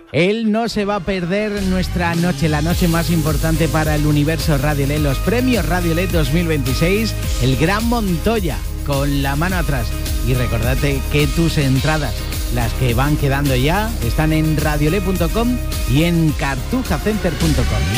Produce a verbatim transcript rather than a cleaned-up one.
Él no se va a perder nuestra noche, la noche más importante para el universo Radiolet, los premios Radiolet dos mil veintiséis, el Gran Montoya, con la mano atrás. Y recordate que tus entradas, las que van quedando ya, están en radiolet punto com y en cartuja center punto com.